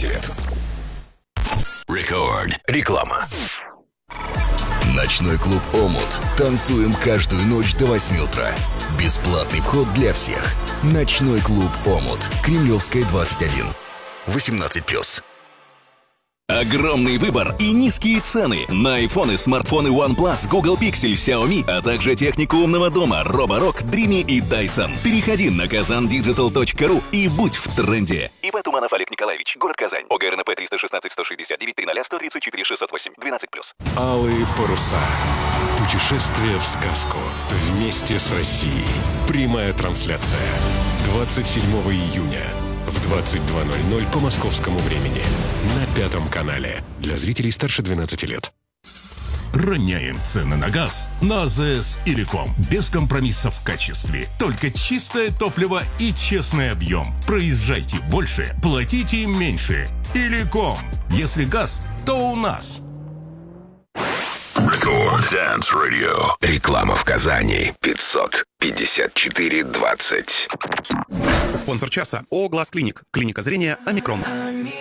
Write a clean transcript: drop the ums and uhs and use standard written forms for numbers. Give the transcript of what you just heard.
лет. Рекорд. Реклама. Ночной клуб «Омут». Танцуем каждую ночь до 8 утра. Бесплатный вход для всех. Ночной клуб «Омут». Кремлевская, 21. 18+. Огромный выбор и низкие цены на айфоны, смартфоны OnePlus, Google Pixel, Xiaomi, а также технику умного дома Roborock, Dreamy и Dyson. Переходи на kazandigital.ru и будь в тренде. ИП Туманов Олег Николаевич, город Казань. ОГРНП 316-169-00-134-608, 12+. Алые паруса. Путешествие в сказку. Вместе с Россией. Прямая трансляция. 27 июня. В 22:00 по московскому времени. На 5 канале. Для зрителей старше 12 лет. Роняем цены на газ на АЗС Иликом. Без компромиссов в качестве. Только чистое топливо и честный объем. Проезжайте больше, платите меньше. Иликом. Если газ, то у нас. Рекорд Dance Radio. Реклама в Казани. 554-20. Спонсор часа ООО «Глаз Клиник». Клиника зрения «Омикрон».